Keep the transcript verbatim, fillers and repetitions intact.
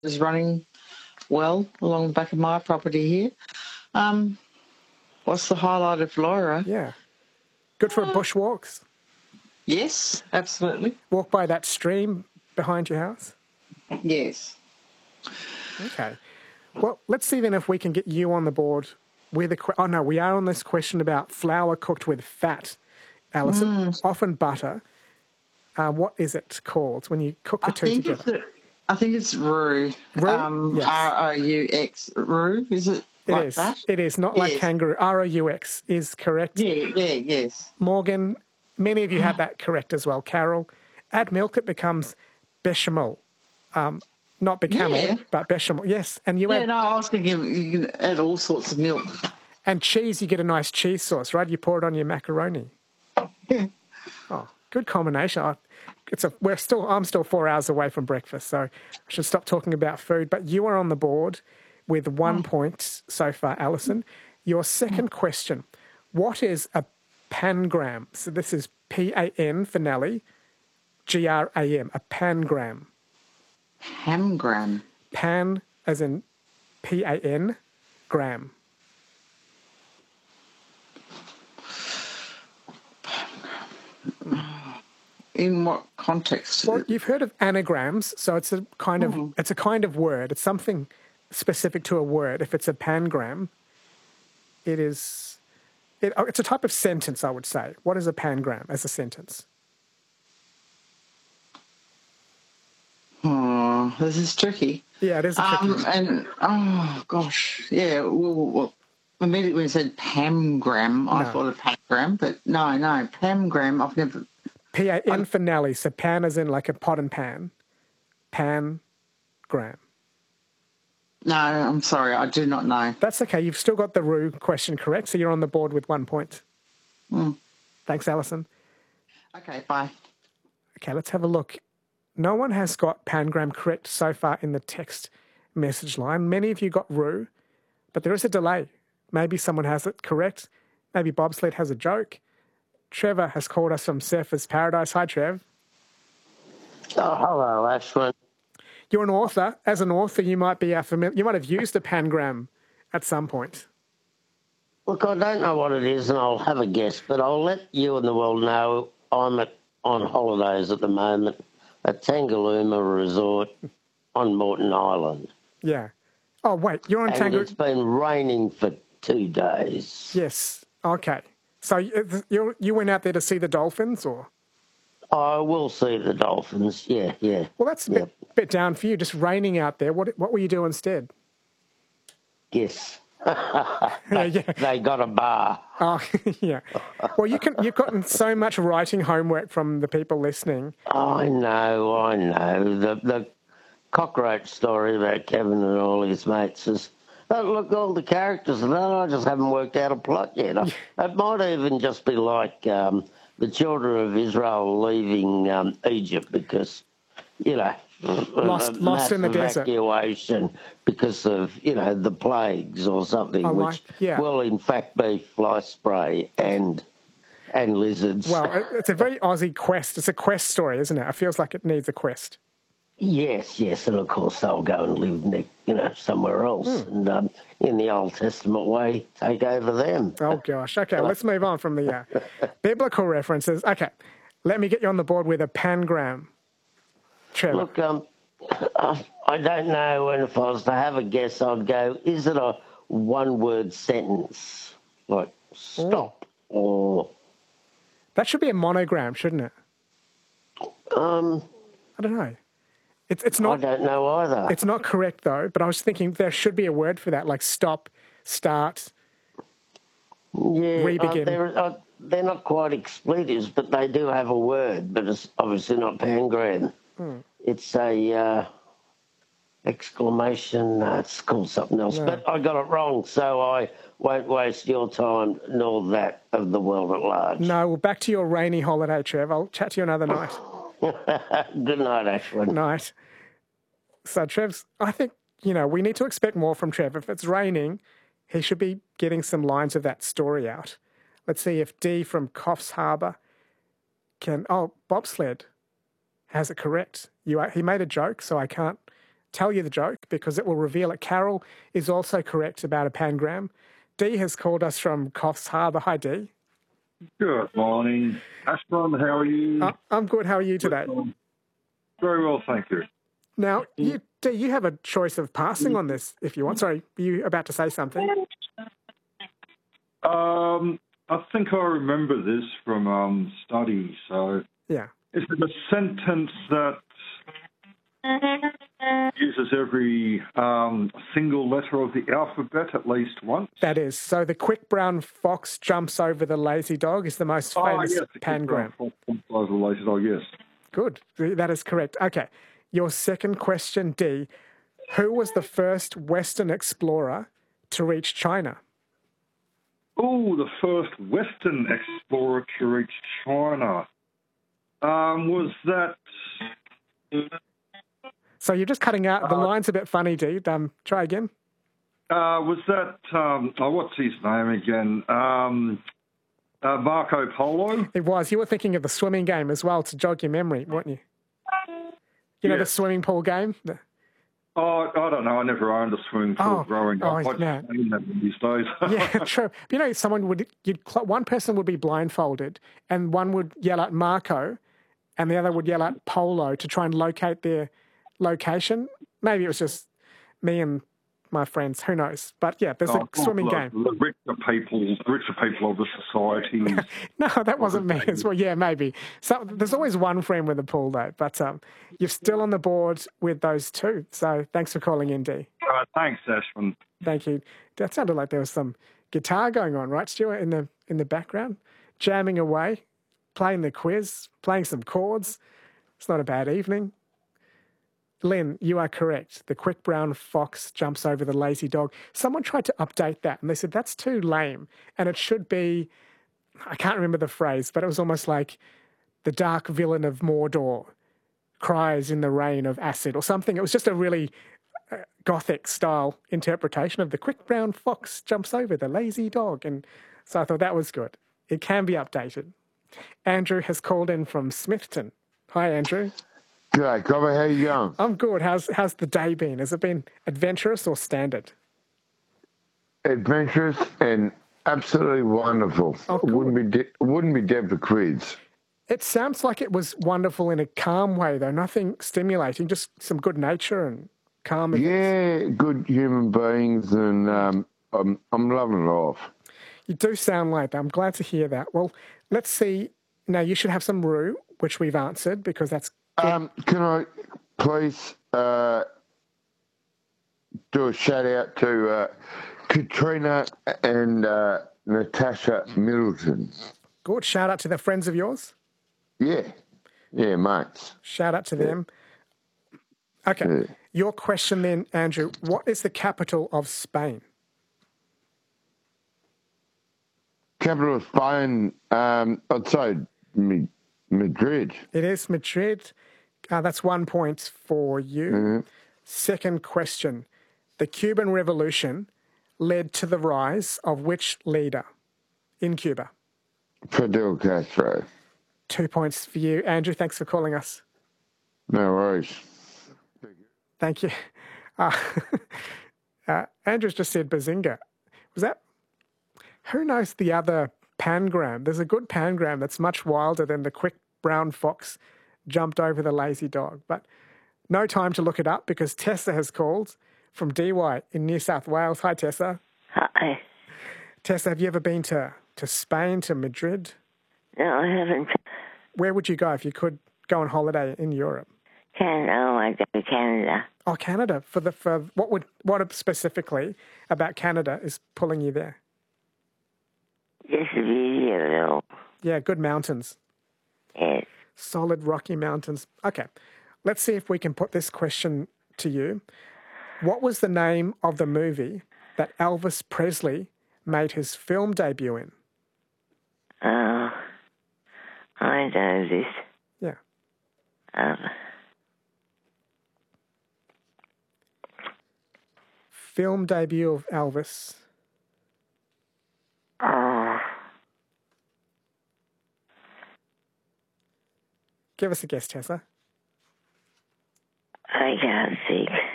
is running well along the back of my property here. Um, what's the highlight of Laura? Yeah. Good for bushwalks. Yes, absolutely. Walk by that stream behind your house. Yes. Okay. Well, let's see then if we can get you on the board with a... Que- oh, no, we are on this question about flour cooked with fat, Alison. Mm. Often butter. Uh, what is it called when you cook the I two think together? it's a, I think it's roux. Roux? Um, Yes. R O U X, roux. Is it It like is. that? It is not like Yes. kangaroo. R O U X is correct. Yeah, yeah, yes. Morgan, many of you have that correct as well. Carol, add milk, it becomes bechamel. Um, not bechamel, Yeah. but bechamel. Yes, and you Yeah, add no, I was thinking you can add all sorts of milk. and cheese. You get a nice cheese sauce, right? You pour it on your macaroni. Yeah. Oh, good combination. I, it's a. We're still. I'm still four hours away from breakfast, so I should stop talking about food. But you are on the board with one Oh. point so far, Alison. Your second question: what is a pangram? So this is P A N for Nelly, G R A M. A pangram. Hamgram. Pan as in P A N, gram. In what context? Well, you've heard of anagrams, so it's a kind of Mm. it's a kind of word. It's something specific to a word. If it's a pangram, it is it, oh, it's a type of sentence, I would say. What is a pangram as a sentence? Oh, this is tricky. Yeah, it is a tricky Um, one. and oh gosh, yeah. Well, well, immediately when you said pamgram, I No. thought of pangram, but no, no, pamgram. I've never. P A N for Nelly, so pan as in like a pot and pan. Pangram. No, I'm sorry, I do not know. That's okay. You've still got the roux question correct, so you're on the board with one point. Mm. Thanks, Alison. Okay, bye. Okay, let's have a look. No one has got pangram correct so far in the text message line. Many of you got roux, but there is a delay. Maybe someone has it correct. Maybe Bobsled has a joke. Trevor has called us from Surfers Paradise. Hi, Trev. Oh, hello, Ashwin. You're an author. As an author, you might be uh, familiar. You might have used a pangram at some point. Look, I don't know what it is, and I'll have a guess, but I'll let you and the world know I'm at, on holidays at the moment at Tangalooma Resort on Moreton Island. Yeah. Oh, wait, you're on And Tangalooma. it's been raining for two days. Yes. Okay. So you you went out there to see the dolphins, or? I will see the dolphins, yeah, yeah. Well, that's a yep. bit, bit down for you, just raining out there. What what will you do instead? Yes. yeah, they, yeah. they got a bar. Oh, yeah. Well, you can, you've gotten so much writing homework from the people listening. I know, I know. The, the cockroach story about Kevin and all his mates is... Oh, look, all the characters and that, I just haven't worked out a plot yet. It might even just be like um, the children of Israel leaving um, Egypt because, you know, Lost, a lost in the desert. evacuation because of, you know, the plagues or something, Oh, which like, yeah. will in fact be fly spray and and lizards. Well, it's a very Aussie quest. It's a quest story, isn't it? It feels like it needs a quest. Yes, yes, and of course they'll go and live, ne- you know, somewhere else, hmm. and um, in the Old Testament way, take over them. Oh gosh. Okay, well, let's move on from the uh, biblical references. Okay, let me get you on the board with a pangram. Trevor. Look, um, I, I don't know, and if I was to have a guess, I'd go: is it a one-word sentence, like stop, Ooh. or that should be a monogram, shouldn't it? Um, I don't know. It's it's not. I don't know either. It's not correct though. But I was thinking there should be a word for that, like stop, start, yeah, re-begin. Uh, they're, uh, they're not quite expletives, but they do have a word. But it's obviously not pangram. Hmm. It's a uh, exclamation. Uh, it's called something else. No. But I got it wrong, so I won't waste your time nor that of the world at large. No, well, back to your rainy holiday, Trev. I'll chat to you another night. Good night, Ashwin. Night. So, Trev's, I think, you know, we need to expect more from Trev. If it's raining, he should be getting some lines of that story out. Let's see if Dee from Coffs Harbour can... Oh, Bobsled has it correct. You, he made a joke, so I can't tell you the joke because it will reveal it. Carol is also correct about a pangram. Dee has called us from Coffs Harbour. Hi, Dee. Good morning. Ashburn, how are you? Uh, I'm good. How are you today? Very well, thank you. Now, you, Dee, you have a choice of passing on this if you want. Sorry, were you about to say something? Um, I think I remember this from um, study. So, yeah, is it a sentence that uses every um, single letter of the alphabet at least once? That is. So the quick brown fox jumps over the lazy dog is the most famous oh, yes, the pangram. Quick brown fox jumps over the lazy dog, yes. Good. That is correct. Okay. Your second question, D. Who was the first Western explorer to reach China? Oh, the first Western explorer to reach China. Um, was that... So you're just cutting out. The uh, line's a bit funny, D. Um, try again. Uh, was that... Um, oh, what's his name again? Um, uh, Marco Polo? It was. You were thinking of the swimming game as well to jog your memory, weren't you? You know, yes. the swimming pool game? The... Oh, I don't know. I never owned a swimming pool Oh, growing oh, up. I no. just seen that these days. Yeah, true. You know, someone would, you'd, one person would be blindfolded and one would yell at Marco and the other would yell at Polo to try and locate their location. Maybe it was just me and my friends. Who knows? But yeah, there's oh, a swimming look, game. The richer people, richer people of the society. No, that wasn't me as well. Yeah, maybe. So there's always one friend with a pool, though. But um, you're still on the board with those two. So thanks for calling in, D. Uh, thanks, Ashman. Thank you. That sounded like there was some guitar going on, right, Stuart, in the in the background, jamming away, playing the quiz, playing some chords. It's not a bad evening. Lynn, you are correct. The quick brown fox jumps over the lazy dog. Someone tried to update that and they said, that's too lame. And it should be, I can't remember the phrase, but it was almost like the dark villain of Mordor cries in the rain of acid or something. It was just a really uh, gothic style interpretation of the quick brown fox jumps over the lazy dog. And so I thought that was good. It can be updated. Andrew has called in from Smithton. Hi, Andrew. G'day, Cobber. How you going? I'm good. How's how's the day been? Has it been adventurous or standard? Adventurous and absolutely wonderful. Oh, cool. Wouldn't be de- wouldn't be dead for quiz. It sounds like it was wonderful in a calm way, though. Nothing stimulating, just some good nature and calm. Yeah, good human beings, and um, I'm I'm loving life. You do sound like that. I'm glad to hear that. Well, let's see. Now you should have some roux, which we've answered because that's. Um, can I please uh, do a shout out to uh, Katrina and uh, Natasha Middleton? Good. Shout out to the friends of yours. Yeah, yeah, mates. Shout out to them. Okay. Yeah. Your question then, Andrew. What is the capital of Spain? Capital of Spain, um, I'd say Madrid. It is Madrid. Uh, that's one point for you. Mm-hmm. Second question. The Cuban Revolution led to the rise of which leader in Cuba? Fidel Castro. Two points for you. Andrew, thanks for calling us. No worries. Thank you. Uh, uh, Andrew's just said Bazinga. Was that... Who knows the other pangram? There's a good pangram that's much wilder than the quick brown fox jumped over the lazy dog. But no time to look it up because Tessa has called from D Y in New South Wales. Hi, Tessa. Hi. Tessa, have you ever been to, to Spain, to Madrid? No, I haven't. Where would you go if you could go on holiday in Europe? Canada. Oh, I go to Canada. Oh, Canada. For the for what would what specifically about Canada is pulling you there? Just the beauty of it all. Yeah, good mountains. Yes. Solid rocky mountains. Okay, let's see if we can put this question to you. What was the name of the movie that Elvis Presley made his film debut in? Oh, I know this. Yeah. Um, Film debut of Elvis. oh, Give us a guess, Tessa. I can't think.